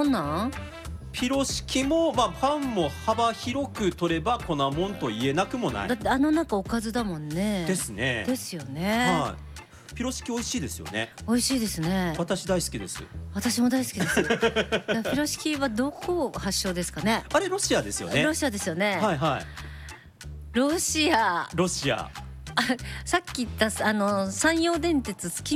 んなん？ ピロシキも、パンも幅広く取れば粉もんと言えなくもないだって中おかずだもんね。 ですね。 ですよね。 はい。ピロシキ美味しいですよね。 美味しいですね。 私大好きです。 私も大好きです。ピロシキはどこ発祥ですかね？ あれロシアですよね。 ロシアですよね。 はいはい。 ロシア。 ロシア。 さっき言った山陽電鉄月